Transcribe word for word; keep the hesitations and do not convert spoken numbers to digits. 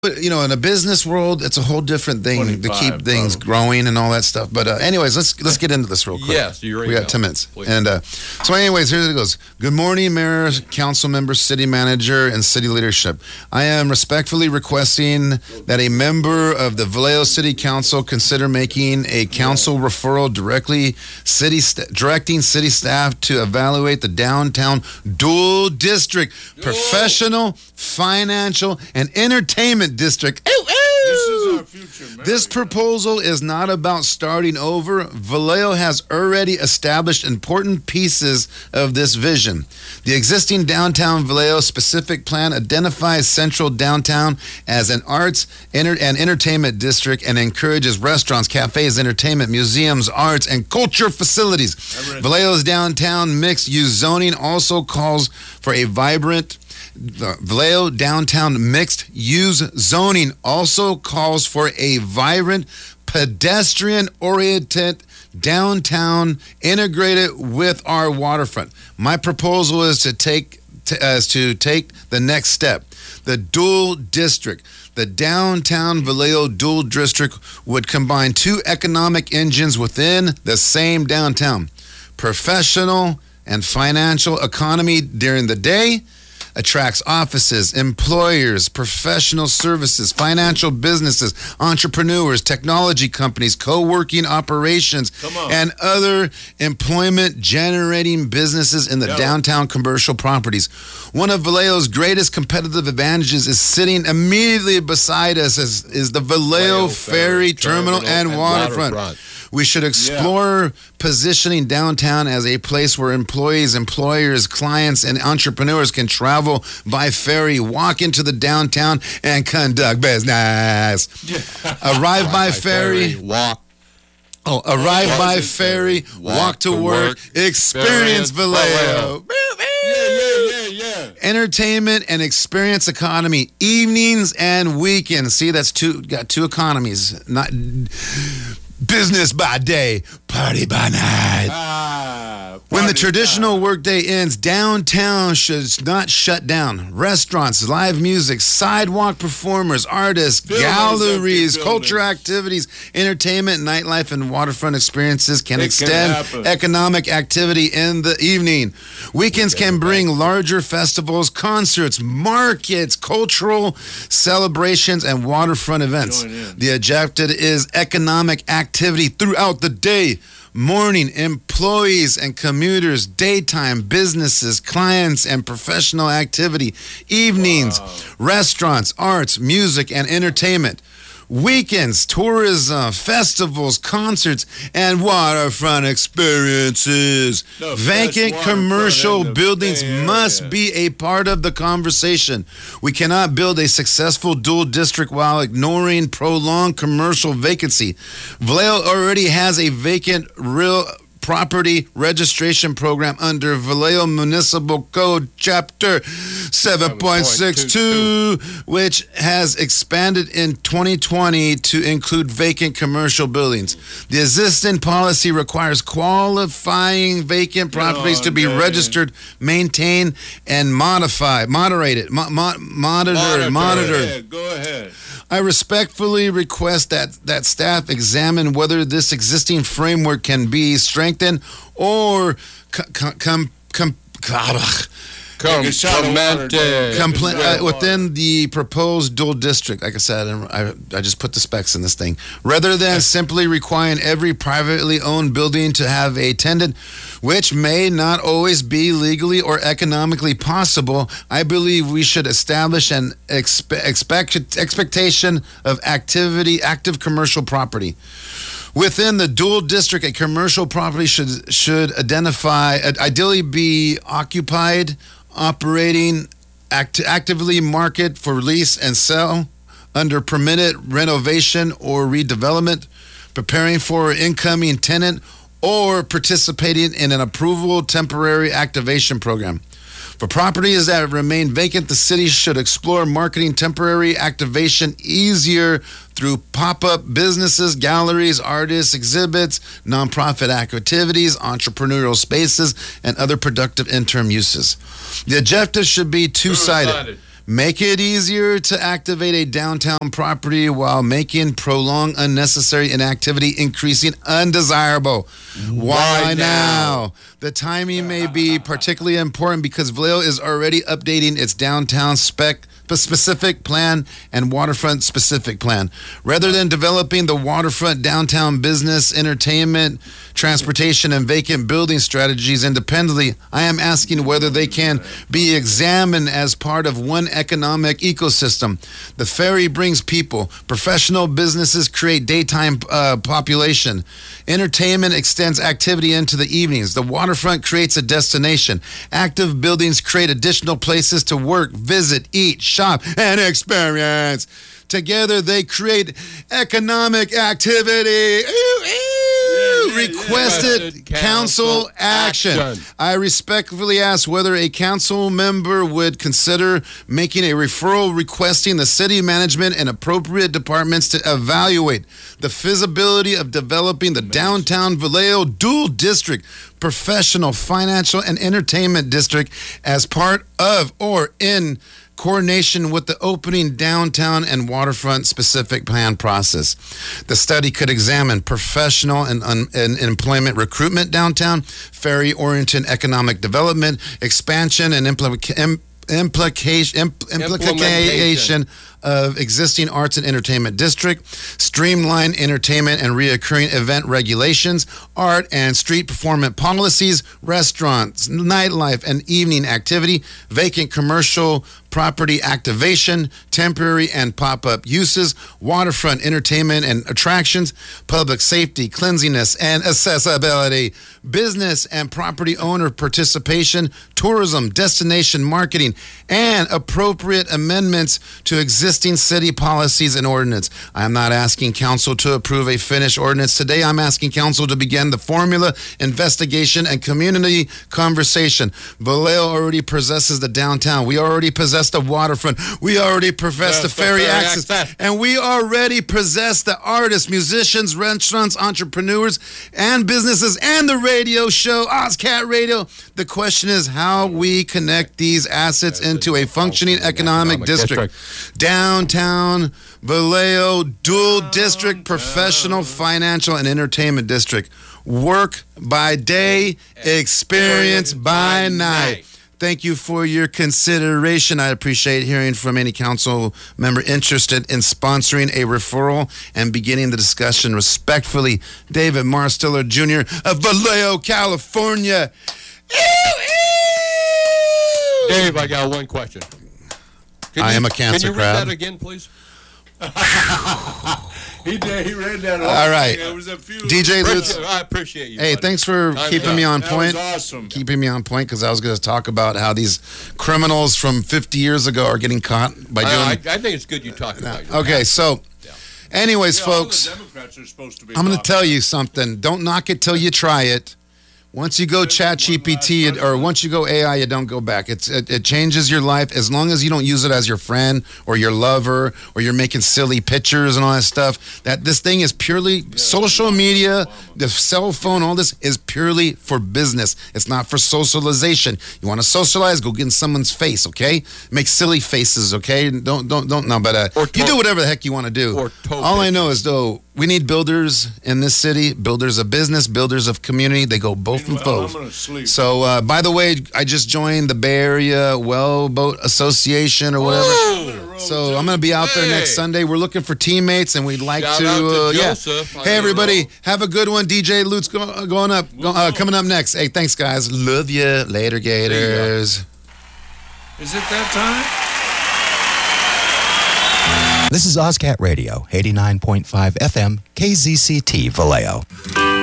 But, you know, in a business world, it's a whole different thing to keep things bro. growing and all that stuff. But uh, anyways, let's let's get into this real quick. Yes, you're right. We got ten minutes. Please. And uh, so anyways, here it goes. Good morning, Mayor, Council Member, City Manager, and City Leadership. I am respectfully requesting that a member of the Vallejo City Council consider making a council referral directly city st- directing city staff to evaluate the downtown dual district Dual. professional, financial, and entertainment district. Ooh, ooh. This is our future, man. This proposal is not about starting over. Vallejo has already established important pieces of this vision. The existing downtown Vallejo specific plan identifies central downtown as an arts enter- and entertainment district and encourages restaurants, cafes, entertainment, museums, arts, and culture facilities. Vallejo's downtown mixed-use zoning also calls for a vibrant The Vallejo downtown mixed-use zoning also calls for a vibrant, pedestrian-oriented downtown integrated with our waterfront. My proposal is to take to, uh, is to take the next step. The dual district. The downtown Vallejo dual district would combine two economic engines within the same downtown. Professional and financial economy during the day attracts offices, employers, professional services, financial businesses, entrepreneurs, technology companies, co-working operations, and other employment-generating businesses in the Yo. downtown commercial properties. One of Vallejo's greatest competitive advantages is sitting immediately beside us is, is the Vallejo, Vallejo Ferry, Ferry Terminal, Terminal and, and waterfront. waterfront. We should explore positioning downtown as a place where employees, employers, clients, and entrepreneurs can travel by ferry, walk into the downtown, and conduct business. Arrive by ferry, walk. oh, arrive Walk by to ferry, ferry, walk to work, experience experience Vallejo. Yeah, yeah, yeah, yeah. Entertainment and experience economy, evenings and weekends. See, that's two, got two economies. Not business by day, party by night. Ah, When the party traditional time. workday ends, downtown should not shut down. Restaurants, live music, sidewalk performers, artists, Buildings, galleries, empty culture buildings. activities, entertainment, nightlife, and waterfront experiences can It can extend happen. economic activity in the evening. Weekends can bring larger festivals, concerts, markets, cultural celebrations, and waterfront events. Join in. The objective is economic activity throughout the day. Morning, employees and commuters, daytime, businesses, clients, and professional activity. Evenings, Wow. restaurants, arts, music, and entertainment. Weekends, tourism, festivals, concerts, and waterfront experiences. The best Vacant waterfront commercial in the buildings Bay Area. must be a part of the conversation. We cannot build a successful dual district while ignoring prolonged commercial vacancy. Vallejo already has a vacant real property registration program under Vallejo Municipal Code Chapter seven point six two, which has expanded in twenty twenty to include vacant commercial buildings. The existing policy requires qualifying vacant properties to be dang. registered, maintained, and modified, moderated, mo- mo- monitored, Monitor. monitored. Yeah, go ahead. I respectfully request that, that staff examine whether this existing framework can be strengthened or com, com, com, Take a shot of water, Complemented. compl- Yeah. uh, within the proposed dual district. Like I said, I, I just put the specs in this thing. Rather than simply requiring every privately owned building to have a tenant, which may not always be legally or economically possible, I believe we should establish an expe- expect- expectation of activity, active commercial property. Within the dual district, a commercial property should should identify, ideally be occupied, operating, act, actively market for lease and sell, under permitted renovation or redevelopment, preparing for an incoming tenant, or participating in an approval temporary activation program. For properties that remain vacant, the city should explore marketing temporary activation easier through pop-up businesses, galleries, artists, exhibits, nonprofit activities, entrepreneurial spaces, and other productive interim uses. The objective should be two-sided. Two-sided. Make it easier to activate a downtown property while making prolonged unnecessary inactivity increasing undesirable. Why, Why now? now? The timing may be particularly important because Vallejo is already updating its downtown spec specific plan and waterfront specific plan. Rather than developing the waterfront downtown business, entertainment, transportation, and vacant building strategies independently, I am asking whether they can be examined as part of one economic ecosystem. The ferry brings people. Professional businesses create daytime uh, population. Entertainment extends activity into the evenings. The waterfront creates a destination. Active buildings create additional places to work, visit, eat, shop, and experience. Together, they create economic activity. Ooh, ooh. Yeah, yeah, Requested yeah. council action. action. I respectfully ask whether a council member would consider making a referral requesting the city management and appropriate departments to evaluate the feasibility of developing the downtown Vallejo dual district professional, financial, and entertainment district as part of or in coordination with the opening downtown and waterfront specific plan process. The study could examine professional and, un, and employment recruitment downtown, ferry-oriented economic development, expansion and implica- im, implication, imp, implication of existing arts and entertainment district, streamline entertainment and reoccurring event regulations, art and street performance policies, restaurants, nightlife and evening activity, vacant commercial property activation, temporary and pop-up uses, waterfront entertainment and attractions, public safety, cleanliness and accessibility, business and property owner participation, tourism, destination marketing, and appropriate amendments to existing city policies and ordinance. I am not asking council to approve a finished ordinance today. I'm asking council to begin the formula, investigation, and community conversation. Vallejo already possesses the downtown. We already possess the waterfront. We already possess Yes, the the ferry ferry access. access. And we already possess the artists, musicians, restaurants, entrepreneurs, and businesses, and the radio show, OzCat Radio. The question is how we connect these assets into a functioning economic, economic district. district. Downtown Vallejo dual district professional, financial, and entertainment district. Work by day, experience by night. Thank you for your consideration. I appreciate hearing from any council member interested in sponsoring a referral and beginning the discussion. Respectfully, David Marsteller Junior of Vallejo, California. Ew, ew. Dave, I got one question. Can I you, am a cancer Can you crab. read that again, please? He did. He read that. All right. It was a few. D J Lutz. I appreciate you. Hey, buddy. thanks for Time's keeping up. me on That point. was awesome. Keeping me on point because I was going to talk about how these criminals from fifty years ago are getting caught by doing. I, I, I think it's good you talk about it. Okay, so, anyways, Yeah, folks, all the Democrats are supposed to be. I'm going to talking. tell you something. Don't knock it till you try it. Once you go Chat G P T it- or once you go A I, you don't go back. It's it, it changes your life as long as you don't use it as your friend or your lover or you're making silly pictures and all that stuff. That this thing is purely social media, the cell phone, all this is purely for business. It's not for socialization. You want to socialize? Go get in someone's face, okay? Make silly faces, okay? Don't don't don't no, but uh, Or you do toe- whatever the heck you want to do. or toe All I pictures. know is though we need builders in this city, builders of business, builders of community. They go both and Well, I'm both. gonna sleep. So, uh, by the way, I just joined the Bay Area Well Boat Association or whatever. Whoa. So I'm going to be out there Hey. next Sunday. We're looking for teammates, and we'd like Shout to, out to uh, yeah. Joseph. I Hey, don't everybody, know. have a good one. D J Lutz go, uh, going up, go, uh, coming up next. Hey, thanks, guys. Love you. Later, Gators. Is it that time? This is OzCat Radio, eighty-nine point five F M, K Z C T, Vallejo.